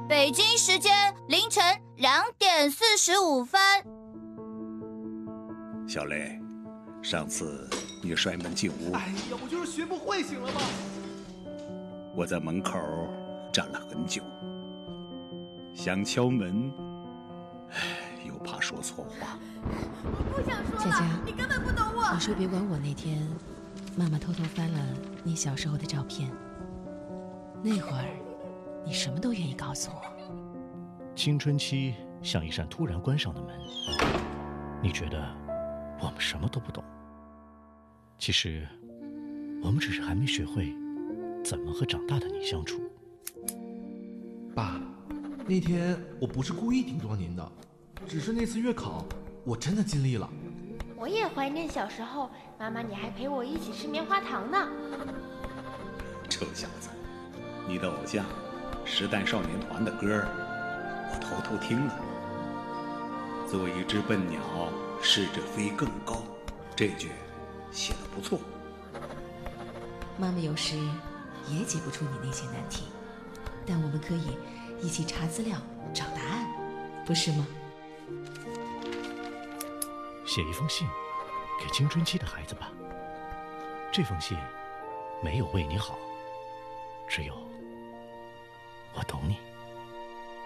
北京时间凌晨2点45分。 小雷，上次你摔门进屋， 哎呀，我就是学不会，醒了吗？ 我在门口站了很久，想敲门，又怕说错话。 我不想说了， 佳佳， 你根本不懂我。 你说别管我那天，妈妈偷偷翻了你小时候的照片，那会儿你什么都愿意告诉我。 青春期像一扇突然关上的门，你觉得我们什么都不懂，其实我们只是还没学会怎么和长大的你相处。 爸，那天我不是故意顶撞您的，只是那次月考我真的尽力了。 我也怀念小时候，妈妈你还陪我一起吃棉花糖呢。 臭小子，你的偶像时代少年团的歌我偷偷听了。做一只笨鸟，试着飞更高，这句写得不错。 妈妈有时也解不出你那些难题，但我们可以一起查资料找答案，不是吗？ 写一封信给青春期的孩子吧，这封信没有为你好，只有我懂你。